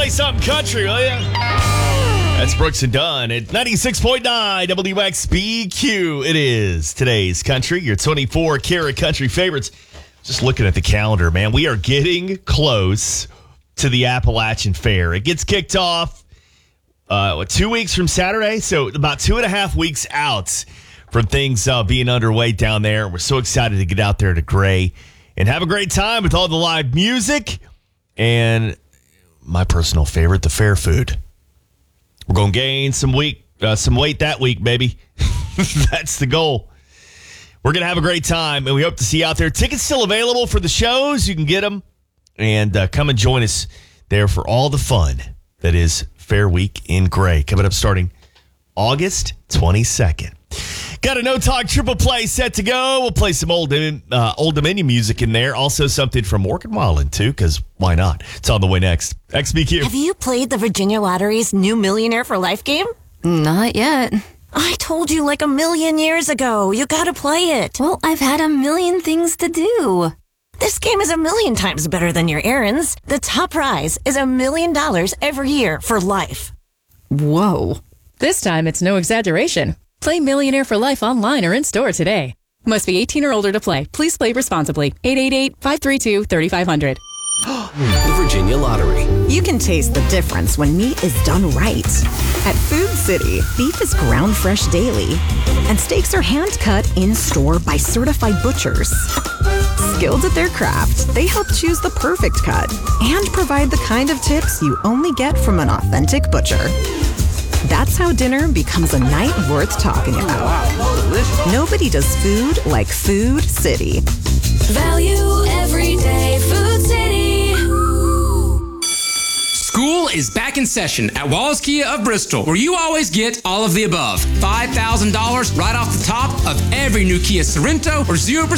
something country, will ya? That's Brooks and Dunn at 96.9 WXBQ. It is today's country, your 24-karat country favorites. Just looking at the calendar, man, we are getting close to the Appalachian Fair. It gets kicked off 2 weeks from Saturday, so about 2.5 weeks out from things being underway down there. We're so excited to get out there to Gray and have a great time with all the live music and my personal favorite, the fair food. We're going to gain some weight that week, baby. That's the goal. We're going to have a great time, and we hope to see you out there. Tickets still available for the shows. You can get them, and come and join us there for all the fun that is Fair Week in Gray. Coming up starting August 22nd. Got a No Talk Triple Play set to go. We'll play some Old Dominion music in there. Also something from Morgan Wallen, too, because why not? It's on the way next. XBQ. Have you played the Virginia Lottery's new Millionaire for Life game? Not yet. I told you like 1,000,000 years ago. You gotta play it. Well, I've had 1,000,000 things to do. This game is 1,000,000 times better than your errands. The top prize is $1 million every year for life. Whoa. This time, it's no exaggeration. Play Millionaire for Life online or in-store today. Must be 18 or older to play. Please play responsibly. 888-532-3500. The Virginia Lottery. You can taste the difference when meat is done right. At Food City, beef is ground fresh daily, and steaks are hand-cut in-store by certified butchers. Skilled at their craft, they help choose the perfect cut and provide the kind of tips you only get from an authentic butcher. That's how dinner becomes a night worth talking about. Wow, delicious. Nobody does food like Food City. Value every day, Food City. School is back in session at Wallace Kia of Bristol, where you always get all of the above. $5,000 right off the top of every new Kia Sorento or 0%